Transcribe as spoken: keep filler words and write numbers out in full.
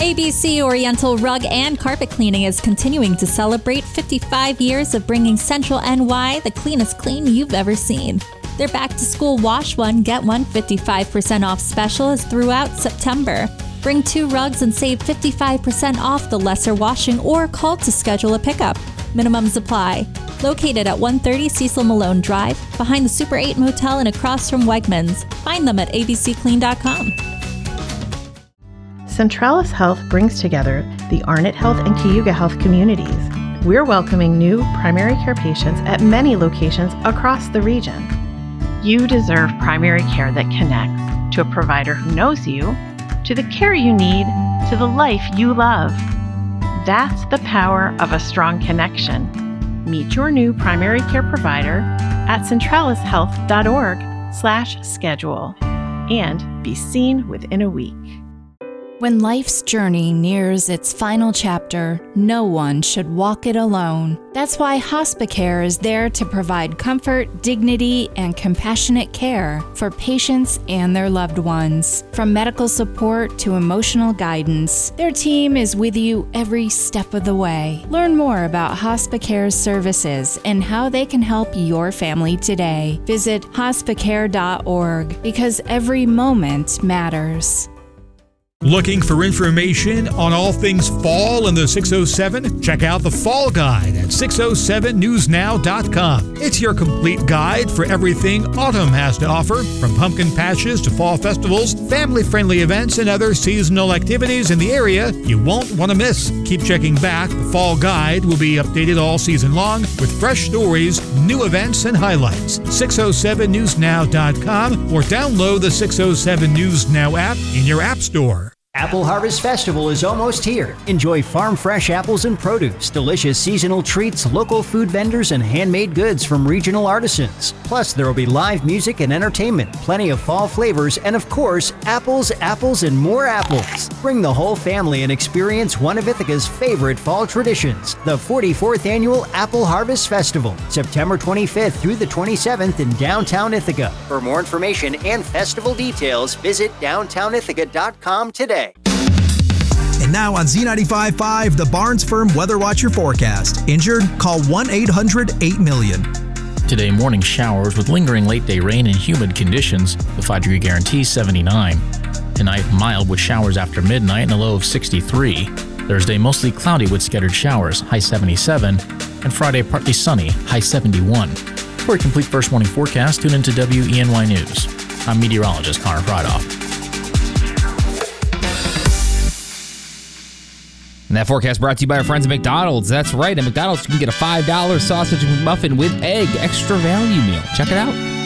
A B C Oriental Rug and Carpet Cleaning is continuing to celebrate fifty-five years of bringing Central N Y the cleanest clean you've ever seen. Their back-to-school Wash One, Get One fifty-five percent off special is throughout September. Bring two rugs and save fifty-five percent off the lesser washing or call to schedule a pickup. Minimums apply. Located at one thirty Cecil Malone Drive, behind the Super eight Motel and across from Wegmans. Find them at a b c clean dot com. Centralis Health brings together the Arnott Health and Cayuga Health communities. We're welcoming new primary care patients at many locations across the region. You deserve primary care that connects to a provider who knows you, to the care you need, to the life you love. That's the power of a strong connection. Meet your new primary care provider at centralis health dot org slash schedule and be seen within a week. When life's journey nears its final chapter, no one should walk it alone. That's why Hospicare is there to provide comfort, dignity, and compassionate care for patients and their loved ones. From medical support to emotional guidance, their team is with you every step of the way. Learn more about Hospicare's services and how they can help your family today. Visit hospicare dot org because every moment matters. Looking for information on all things fall in the six oh seven? Check out the Fall Guide at six oh seven news now dot com. It's your complete guide for everything autumn has to offer, from pumpkin patches to fall festivals, family-friendly events, and other seasonal activities in the area you won't want to miss. Keep checking back. The Fall Guide will be updated all season long with fresh stories, new events, and highlights. six oh seven news now dot com or download the six oh seven News Now app in your app store. Apple Harvest Festival is almost here. Enjoy farm fresh apples and produce, delicious seasonal treats, local food vendors, and handmade goods from regional artisans. Plus, there will be live music and entertainment, plenty of fall flavors, and of course, apples, apples, and more apples. Bring the whole family and experience one of Ithaca's favorite fall traditions, the forty-fourth Annual Apple Harvest Festival, September twenty-fifth through the twenty-seventh in downtown Ithaca. For more information and festival details, visit downtown ithaca dot com today. And now on Z ninety-five point five, the Barnes Firm Weather Watcher forecast. Injured? Call one eight hundred eight million. Today, morning showers with lingering late-day rain and humid conditions. The five-degree guarantee, seventy-nine. Tonight, mild with showers after midnight and a low of sixty-three. Thursday, mostly cloudy with scattered showers, high seventy-seven. And Friday, partly sunny, high seventy-one. For a complete first morning forecast, tune into W E N Y News. I'm meteorologist Connor Pradoff. And that forecast brought to you by our friends at McDonald's. That's right, at McDonald's you can get a five dollar sausage McMuffin with egg extra value meal. Check it out.